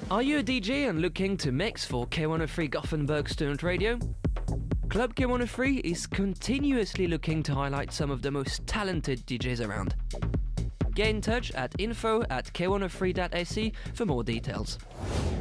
Are you a DJ and looking to mix for K103 Gothenburg Student Radio? Club K103 is continuously looking to highlight some of the most talented DJs around. Get in touch at info@k103.se for more details.